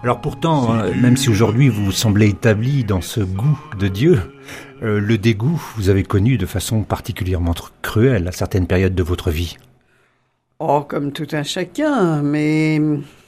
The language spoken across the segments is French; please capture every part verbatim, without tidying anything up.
Alors pourtant, hein, même si aujourd'hui vous semblez établi dans ce goût de Dieu, euh, le dégoût vous avez connu de façon particulièrement cruelle à certaines périodes de votre vie. Oh, comme tout un chacun, mais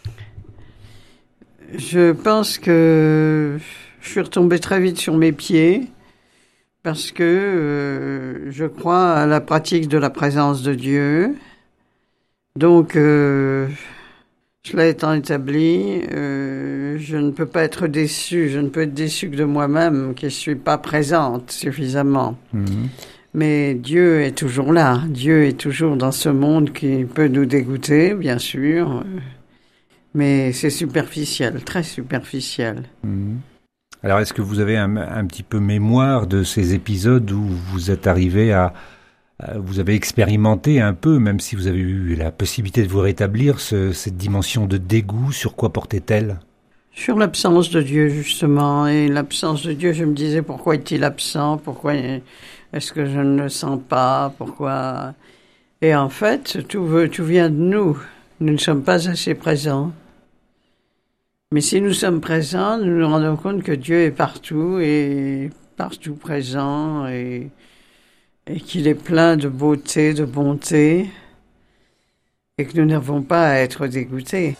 je pense que je suis retombée très vite sur mes pieds parce que euh, je crois à la pratique de la présence de Dieu. Donc, euh, cela étant établi, euh, je ne peux pas être déçue. Je ne peux être déçue que de moi-même, que je ne suis pas présente suffisamment. Mmh. Mais Dieu est toujours là. Dieu est toujours dans ce monde qui peut nous dégoûter, bien sûr. Mais c'est superficiel, très superficiel. Mmh. Alors, est-ce que vous avez un, un petit peu mémoire de ces épisodes où vous êtes arrivé à... Vous avez expérimenté un peu, même si vous avez eu la possibilité de vous rétablir, ce, cette dimension de dégoût, sur quoi portait-elle ? Sur l'absence de Dieu, justement. Et l'absence de Dieu, je me disais, pourquoi est-il absent ? Pourquoi est-ce que je ne le sens pas ? Pourquoi ? Et en fait, tout, veut, tout vient de nous. Nous ne sommes pas assez présents. Mais si nous sommes présents, nous nous rendons compte que Dieu est partout et partout présent et... et qu'il est plein de beauté, de bonté, et que nous n'avons pas à être dégoûtés.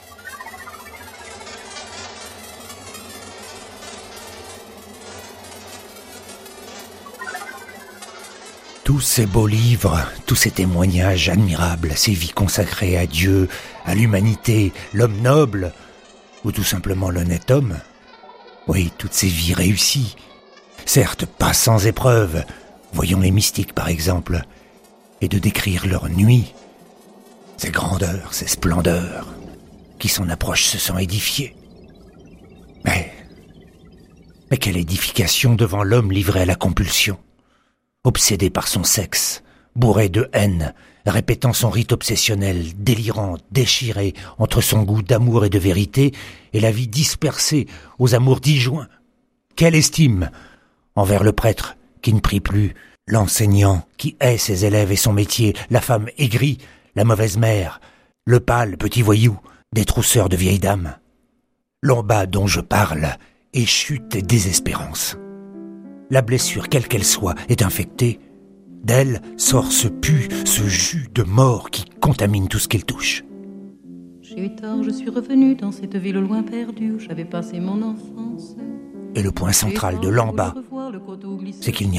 Tous ces beaux livres, tous ces témoignages admirables, ces vies consacrées à Dieu, à l'humanité, l'homme noble, ou tout simplement l'honnête homme. Oui, toutes ces vies réussies, certes pas sans épreuves. Voyons les mystiques, par exemple, et de décrire leur nuit, ces grandeurs, ces splendeurs, qui s'en approchent se sent édifiés. Mais, mais quelle édification devant l'homme livré à la compulsion, obsédé par son sexe, bourré de haine, répétant son rite obsessionnel, délirant, déchiré entre son goût d'amour et de vérité et la vie dispersée aux amours disjoints. Quelle estime envers le prêtre qui ne prie plus, l'enseignant qui hait ses élèves et son métier, la femme aigrie, la mauvaise mère, le pâle petit voyou, des trousseurs de vieilles dames. L'en bas dont je parle est chute et désespérance. La blessure, quelle qu'elle soit, est infectée. D'elle sort ce pu, ce jus de mort qui contamine tout ce qu'elle touche. J'ai eu tort, je suis revenu dans cette ville au loin perdue où j'avais passé mon enfance. Et le point central de l'en bas, c'est qu'il n'y a